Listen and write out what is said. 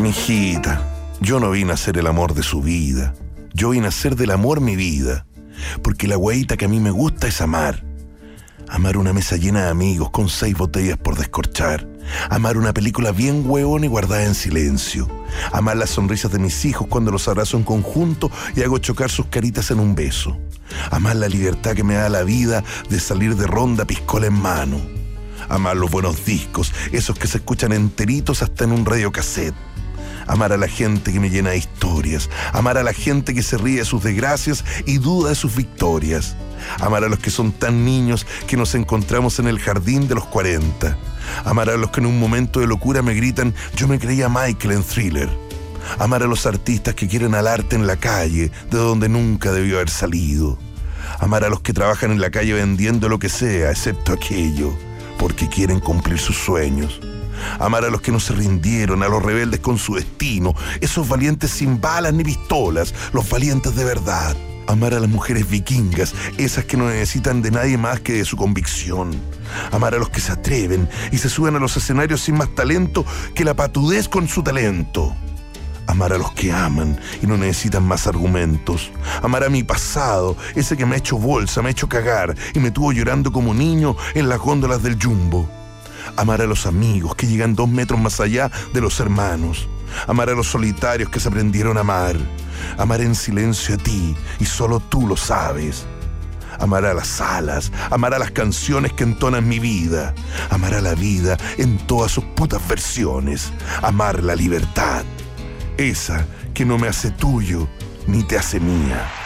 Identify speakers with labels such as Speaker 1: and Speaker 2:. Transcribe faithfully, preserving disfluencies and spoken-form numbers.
Speaker 1: Mijita, yo no vine a ser el amor de su vida. Yo vine a ser del amor mi vida. Porque la guaita que a mí me gusta es amar. Amar una mesa llena de amigos con seis botellas por descorchar. Amar una película bien hueona y guardada en silencio. Amar las sonrisas de mis hijos cuando los abrazo en conjunto y hago chocar sus caritas en un beso. Amar la libertad que me da la vida de salir de ronda piscola en mano. Amar los buenos discos, esos que se escuchan enteritos hasta en un radiocassette. Amar a la gente que me llena de historias. Amar a la gente que se ríe de sus desgracias y duda de sus victorias. Amar a los que son tan niños que nos encontramos en el jardín de los cuarenta. Amar a los que en un momento de locura me gritan: yo me creía Michael en Thriller. Amar a los artistas que quieren al arte en la calle, de donde nunca debió haber salido. Amar a los que trabajan en la calle vendiendo lo que sea, excepto aquello, porque quieren cumplir sus sueños. Amar a los que no se rindieron, a los rebeldes con su destino, esos valientes sin balas ni pistolas, los valientes de verdad. Amar a las mujeres vikingas, esas que no necesitan de nadie más que de su convicción. Amar a los que se atreven y se suben a los escenarios sin más talento que la patudez con su talento. Amar a los que aman y no necesitan más argumentos. Amar a mi pasado, ese que me ha hecho bolsa, me ha hecho cagar y me tuvo llorando como niño en las góndolas del Jumbo. Amar a los amigos que llegan dos metros más allá de los hermanos. Amar a los solitarios que se aprendieron a amar. Amar en silencio a ti y solo tú lo sabes. Amar a las alas, amar a las canciones que entonan mi vida. Amar a la vida en todas sus putas versiones. Amar la libertad, esa que no me hace tuyo ni te hace mía.